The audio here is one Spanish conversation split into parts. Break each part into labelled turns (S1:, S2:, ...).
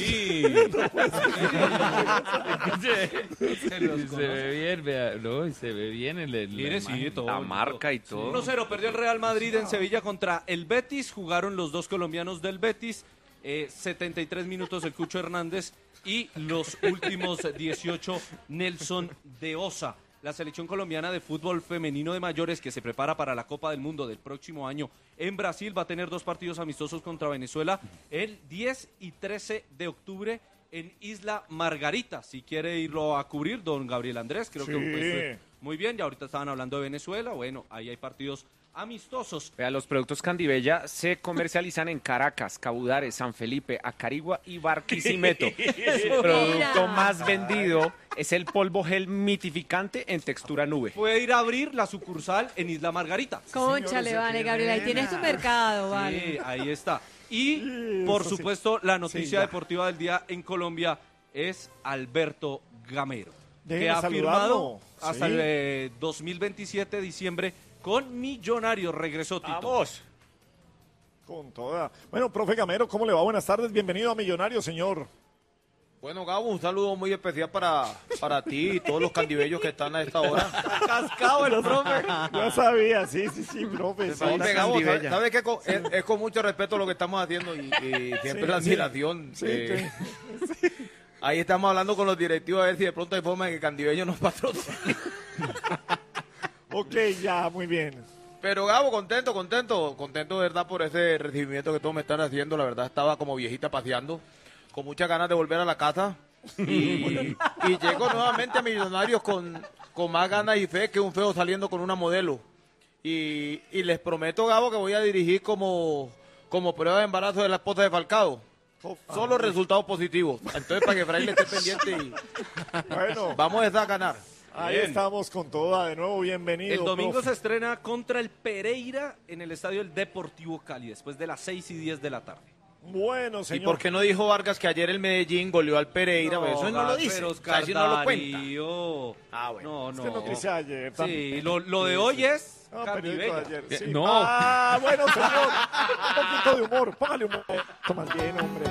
S1: Uy.
S2: Se ve bien, vea, no, y se ve bien
S1: La
S2: marca y todo.
S1: 1-0 perdió el Real Madrid en Sevilla contra el Betis. Jugaron los dos colombianos del Betis. 73 minutos el Cucho Hernández y los últimos 18 Nelson de Osa. La selección colombiana de fútbol femenino de mayores que se prepara para la Copa del Mundo del próximo año en Brasil va a tener 2 partidos amistosos contra Venezuela el 10 y 13 de octubre en Isla Margarita. Si quiere irlo a cubrir, don Gabriel Andrés, creo que pues, muy bien. Ya ahorita estaban hablando de Venezuela. Bueno, ahí hay partidos amistosos.
S2: Vea, los productos Candibella se comercializan en Caracas, Cabudare, San Felipe, Acarigua y Barquisimeto. El producto más vendido es el polvo gel mitificante en textura nube.
S1: Puede ir a abrir la sucursal en Isla Margarita.
S3: Cónchale, vale, Gabriel, ahí tienes tu mercado, vale.
S1: Sí, ahí está. Y, por supuesto, la noticia deportiva del día en Colombia es Alberto Gamero, que ha firmado hasta el 2027, diciembre, con Millonarios. Regresó Tito.
S4: ¡Vamos! Con toda. Bueno, profe Gamero, ¿cómo le va? Buenas tardes, bienvenido a Millonarios, señor.
S5: Bueno, Gabo, un saludo muy especial para ti y todos los candibellos que están a esta hora.
S1: Cascado el profe.
S4: Ya sabía, sí, profe. Sí,
S5: Gabo, ¿sabes que es con mucho respeto lo que estamos haciendo y siempre la admiración? Ahí estamos hablando con los directivos a ver si de pronto hay forma de que Candibello nos patrocine.
S4: Ok, ya, muy bien.
S5: Pero Gabo, contento de verdad por ese recibimiento que todos me están haciendo. La verdad estaba como viejita paseando, con muchas ganas de volver a la casa. Y llego nuevamente a Millonarios con más ganas y fe que un feo saliendo con una modelo. Y les prometo, Gabo, que voy a dirigir como prueba de embarazo de la esposa de Falcao. Solo resultados positivos. Entonces, para que Fraile esté pendiente y
S4: bueno,
S5: vamos a ganar.
S4: Ahí estamos con toda, de nuevo, bienvenido.
S1: El domingo
S4: profe.
S1: se estrena contra el Pereira en el estadio del Deportivo Cali, después de las 6:10 de la tarde.
S4: Bueno, señor.
S5: ¿Y por qué no dijo Vargas que ayer el Medellín goleó al Pereira?
S1: No,
S5: eso no lo dice,
S1: pero
S5: Oscar, si no lo cuenta.
S1: Darío.
S5: Bueno.
S1: No.
S4: Es que noticia ayer también.
S1: Sí, lo de hoy es
S4: No,
S1: Candibella.
S4: periódico de ayer, sí.
S2: No.
S4: Ah, bueno, señor. Un poquito de humor, póngale humor. Tomas bien, hombre.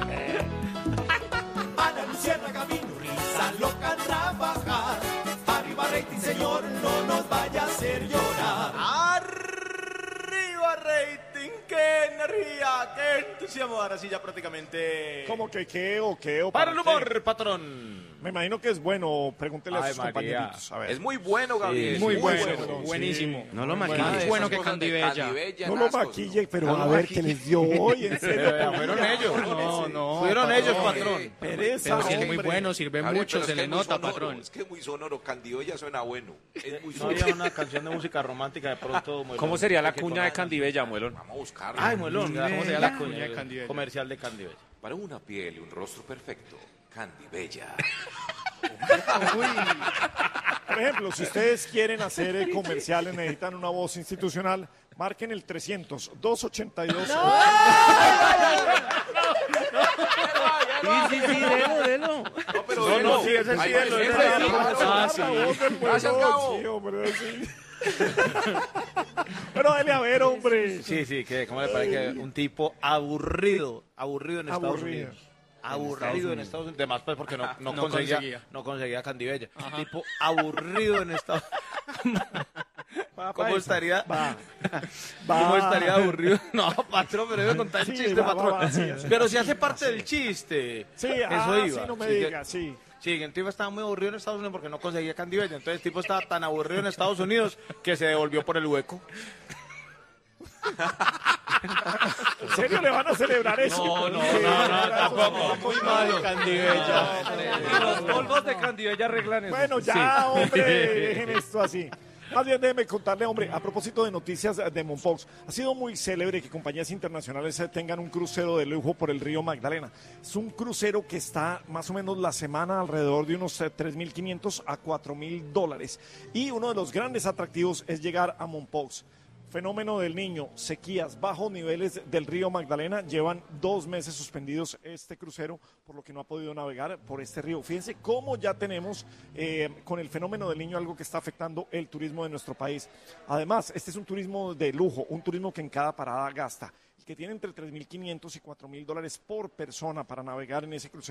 S6: Ana Luciana Camino, risa loca trabajar. Arriba rating, señor, no nos vaya a hacer llorar.
S5: Arriba rating, qué energía, qué entusiasmo. Ahora sí ya prácticamente.
S4: ¿Cómo que qué o qué o
S5: Para el humor,
S4: qué?
S5: patrón.
S4: Me imagino que es bueno, pregúntele a
S5: Ay,
S4: sus
S5: María.
S4: compañeritos. A ver.
S5: Es muy bueno, Gabriel.
S4: Muy bueno.
S2: Buenísimo.
S4: No lo
S2: Más bueno que Candibella.
S4: No lo maquille, pero a ver qué les dio hoy, en serio.
S5: Fueron ellos.
S2: No.
S5: Fueron ellos, patrón.
S4: Pereza,
S2: Pero si es muy
S4: hombre.
S2: bueno, sirve mucho, se le nota, patrón.
S7: Es que es muy sonoro, Candibella suena bueno. Es muy
S5: No
S7: sonoro.
S5: había una canción de música romántica de pronto. Muelón.
S2: ¿Cómo sería la cuña de Candibella, Muelón?
S7: Vamos a buscarlo.
S5: Ay, Muelón, ¿cómo sería la cuña
S2: de Candibella?
S5: comercial de Candibella?
S7: Para una piel y un rostro perfecto, Candibella.
S4: Por ejemplo, si ustedes quieren hacer comerciales, necesitan una voz institucional, marquen el 300-282.
S2: Sí, delo.
S7: No, pero
S5: sí, ese sí,
S7: Ay,
S5: ese
S7: ese
S5: sí.
S7: sí.
S4: Gracias,
S7: Cabo.
S4: Sí, hombre, sí. Pero dale a ver, hombre.
S5: Sí, que ¿cómo le parece que un tipo aburrido en Estados
S4: Aburrido.
S5: Unidos? Aburrido en Estados Unidos. Además, pues porque no conseguía Candibella. Tipo aburrido en Estados Unidos. ¿Cómo estaría? ¿Cómo estaría aburrido? No, patrón, pero debe contar el
S4: Sí,
S5: chiste,
S4: va,
S5: patrón.
S4: sí.
S5: Pero si hace parte del chiste.
S4: Sí,
S5: Eso iba.
S4: sí, no me
S5: Sí, que-
S4: digas, sí.
S5: Sí, el tipo estaba muy aburrido en Estados Unidos porque no conseguía Candibella. Entonces el tipo estaba tan aburrido en Estados Unidos que se devolvió por el hueco.
S4: ¿En serio le van a celebrar eso?
S1: No,
S5: tampoco. Muy malo Candibella.
S1: Y los polvos de Candibella arreglan eso.
S4: Bueno, ya, hombre, dejen esto así. Más bien déjeme contarle, hombre, a propósito de noticias de Mompox, ha sido muy célebre que compañías internacionales tengan un crucero de lujo por el río Magdalena. Es un crucero que está más o menos la semana alrededor de unos $3,500 a $4,000. Y uno de los grandes atractivos es llegar a Mompox. Fenómeno del Niño, sequías, bajos niveles del río Magdalena, llevan 2 meses suspendidos este crucero, por lo que no ha podido navegar por este río. Fíjense cómo ya tenemos con el fenómeno del Niño algo que está afectando el turismo de nuestro país. Además, este es un turismo de lujo, un turismo que en cada parada gasta, que tiene entre $3,500 y $4,000 por persona para navegar en ese crucero.